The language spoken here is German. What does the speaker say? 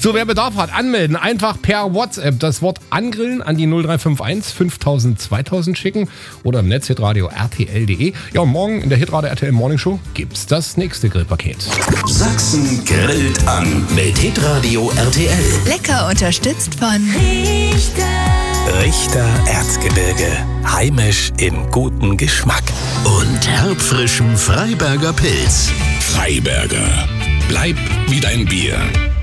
So, wer Bedarf hat, anmelden. Einfach per WhatsApp das Wort angrillen an die 0351 5000 2000 schicken oder im Netz hitradio rtl.de. Ja, und morgen in der Hitradio RTL Morning Show gibt's das nächste Grillpaket. Sachsen grillt an mit Hitradio RTL. Lecker unterstützt von Richter Erzgebirge. Heimisch in gutem Geschmack. Und herbfrischem Freiberger Pilz. Freiberger. Bleib wie dein Bier.